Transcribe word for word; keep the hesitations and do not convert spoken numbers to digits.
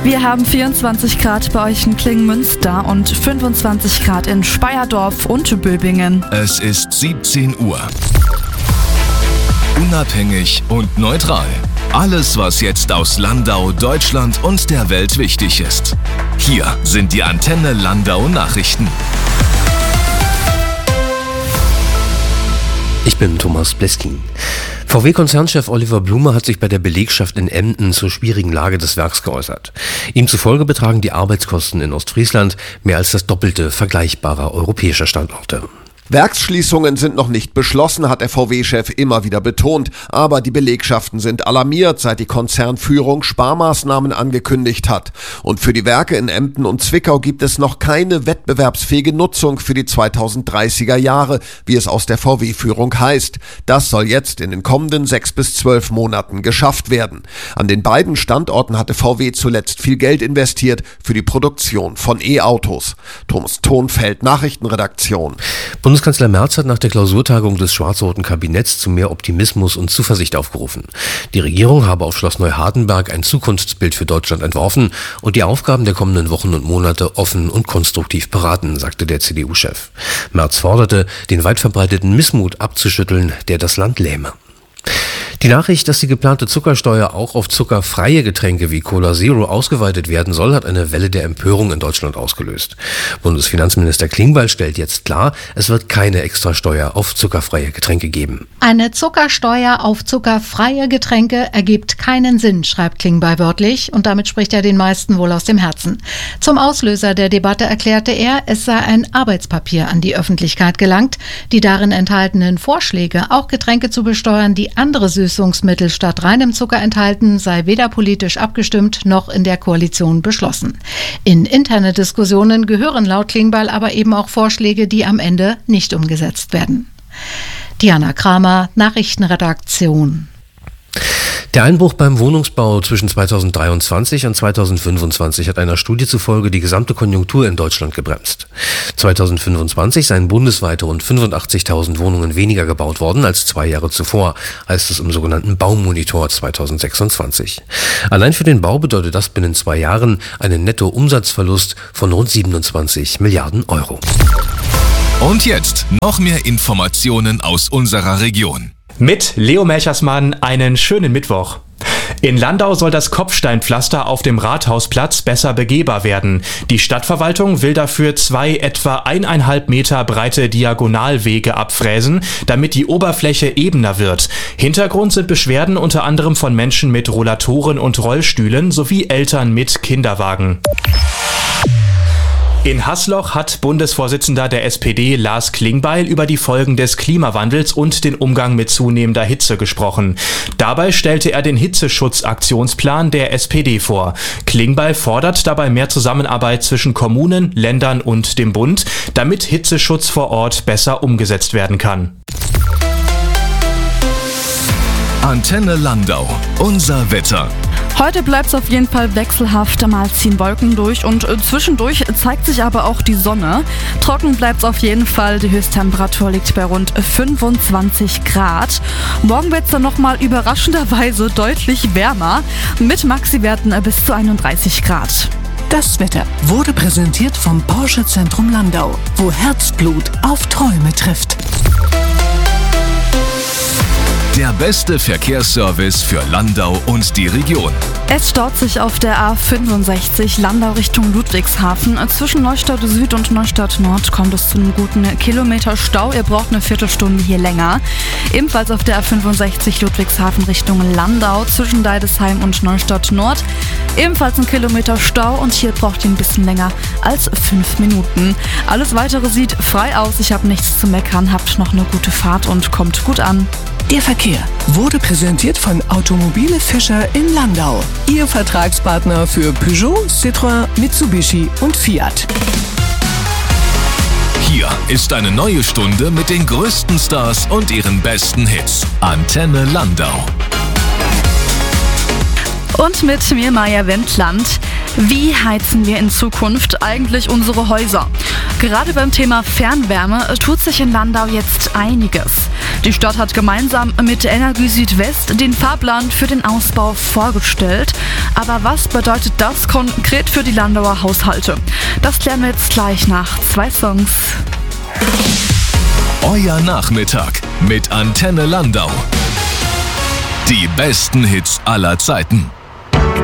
Wir haben vierundzwanzig Grad bei euch in Klingmünster und fünfundzwanzig Grad in Speyerdorf und Böbingen. Es ist siebzehn Uhr. Unabhängig und neutral. Alles, was jetzt aus Landau, Deutschland und der Welt wichtig ist. Hier sind die Antenne Landau Nachrichten. Ich bin Thomas Bleskin. V W-Konzernchef Oliver Blume hat sich bei der Belegschaft in Emden zur schwierigen Lage des Werks geäußert. Ihm zufolge betragen die Arbeitskosten in Ostfriesland mehr als das Doppelte vergleichbarer europäischer Standorte. Werksschließungen sind noch nicht beschlossen, hat der V W-Chef immer wieder betont. Aber die Belegschaften sind alarmiert, seit die Konzernführung Sparmaßnahmen angekündigt hat. Und für die Werke in Emden und Zwickau gibt es noch keine wettbewerbsfähige Nutzung für die zweitausenddreißiger Jahre, wie es aus der V W-Führung heißt. Das soll jetzt in den kommenden sechs bis zwölf Monaten geschafft werden. An den beiden Standorten hatte V W zuletzt viel Geld investiert für die Produktion von E-Autos. Thomas Thonfeld, Nachrichtenredaktion. Bundeskanzler Merz hat nach der Klausurtagung des schwarz-roten Kabinetts zu mehr Optimismus und Zuversicht aufgerufen. Die Regierung habe auf Schloss Neuhardenberg ein Zukunftsbild für Deutschland entworfen und die Aufgaben der kommenden Wochen und Monate offen und konstruktiv beraten, sagte der C D U-Chef. Merz forderte, den weit verbreiteten Missmut abzuschütteln, der das Land lähme. Die Nachricht, dass die geplante Zuckersteuer auch auf zuckerfreie Getränke wie Cola Zero ausgeweitet werden soll, hat eine Welle der Empörung in Deutschland ausgelöst. Bundesfinanzminister Klingbeil stellt jetzt klar, es wird keine Extrasteuer auf zuckerfreie Getränke geben. Eine Zuckersteuer auf zuckerfreie Getränke ergibt keinen Sinn, schreibt Klingbeil wörtlich, und damit spricht er den meisten wohl aus dem Herzen. Zum Auslöser der Debatte erklärte er, es sei ein Arbeitspapier an die Öffentlichkeit gelangt. Die darin enthaltenen Vorschläge, auch Getränke zu besteuern, die andere Süßungsmittel statt reinem Zucker enthalten, sei weder politisch abgestimmt noch in der Koalition beschlossen. In interne Diskussionen gehören laut Klingbeil aber eben auch Vorschläge, die am Ende nicht umgesetzt werden. Diana Kramer, Nachrichtenredaktion. Der Einbruch beim Wohnungsbau zwischen zweitausenddreiundzwanzig und zweitausendfünfundzwanzig hat einer Studie zufolge die gesamte Konjunktur in Deutschland gebremst. zweitausendfünfundzwanzig seien bundesweit rund fünfundachtzigtausend Wohnungen weniger gebaut worden als zwei Jahre zuvor, heißt es im sogenannten Baumonitor zweitausendsechsundzwanzig. Allein für den Bau bedeutet das binnen zwei Jahren einen Nettoumsatzverlust von rund siebenundzwanzig Milliarden Euro. Und jetzt noch mehr Informationen aus unserer Region. Mit Leo Melchersmann einen schönen Mittwoch. In Landau soll das Kopfsteinpflaster auf dem Rathausplatz besser begehbar werden. Die Stadtverwaltung will dafür zwei etwa eineinhalb Meter breite Diagonalwege abfräsen, damit die Oberfläche ebener wird. Hintergrund sind Beschwerden unter anderem von Menschen mit Rollatoren und Rollstühlen sowie Eltern mit Kinderwagen. In Haßloch hat Bundesvorsitzender der S P D Lars Klingbeil über die Folgen des Klimawandels und den Umgang mit zunehmender Hitze gesprochen. Dabei stellte er den Hitzeschutzaktionsplan der S P D vor. Klingbeil fordert dabei mehr Zusammenarbeit zwischen Kommunen, Ländern und dem Bund, damit Hitzeschutz vor Ort besser umgesetzt werden kann. Antenne Landau, unser Wetter. Heute bleibt es auf jeden Fall wechselhaft, mal ziehen Wolken durch und zwischendurch zeigt sich aber auch die Sonne. Trocken bleibt es auf jeden Fall, die Höchsttemperatur liegt bei rund fünfundzwanzig Grad. Morgen wird es dann nochmal überraschenderweise deutlich wärmer, mit Maxiwerten bis zu einunddreißig Grad. Das Wetter wurde präsentiert vom Porsche Zentrum Landau, wo Herzblut auf Träume trifft. Der beste Verkehrsservice für Landau und die Region. Es staut sich auf der A fünfundsechzig Landau Richtung Ludwigshafen. Zwischen Neustadt Süd und Neustadt Nord kommt es zu einem guten Kilometer Stau. Ihr braucht eine Viertelstunde hier länger. Ebenfalls auf der A fünfundsechzig Ludwigshafen Richtung Landau zwischen Deidesheim und Neustadt Nord. Ebenfalls ein Kilometer Stau und hier braucht ihr ein bisschen länger als fünf Minuten. Alles Weitere sieht frei aus. Ich habe nichts zu meckern. Habt noch eine gute Fahrt und kommt gut an. Der Verkehr wurde präsentiert von Automobile Fischer in Landau. Ihr Vertragspartner für Peugeot, Citroën, Mitsubishi und Fiat. Hier ist eine neue Stunde mit den größten Stars und ihren besten Hits. Antenne Landau. Und mit mir Maja Wendland. Wie heizen wir in Zukunft eigentlich unsere Häuser? Gerade beim Thema Fernwärme tut sich in Landau jetzt einiges. Die Stadt hat gemeinsam mit Energie Südwest den Fahrplan für den Ausbau vorgestellt. Aber was bedeutet das konkret für die Landauer Haushalte? Das klären wir jetzt gleich nach zwei Songs. Euer Nachmittag mit Antenne Landau. Die besten Hits aller Zeiten.